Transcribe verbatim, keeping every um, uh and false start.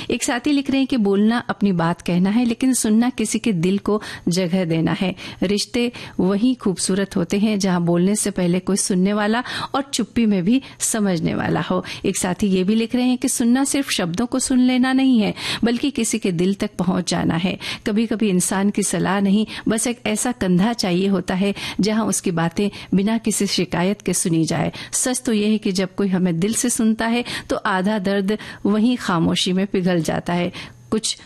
एक साथी लिख रहे हैं कि बोलना अपनी बात कहना है, लेकिन सुनना किसी के दिल को जगह देना है। रिश्ते वही खूबसूरत होते हैं जहां बोलने से पहले कोई सुनने वाला और चुप्पी में भी समझने वाला हो। एक साथी ये भी लिख रहे हैं कि सुनना सिर्फ शब्दों को सुन लेना नहीं है, बल्कि किसी के दिल तक पहुंच जाना है। कभी कभी इंसान की सलाह नहीं, बस एक ऐसा कंधा चाहिए होता है जहां उसकी बातें बिना किसी शिकायत के सुनी जाए। सच तो यह है कि जब कोई हमें दिल से सुनता है तो आधा दर्द वहीं खामोशी में पिघल जाता है। कुछ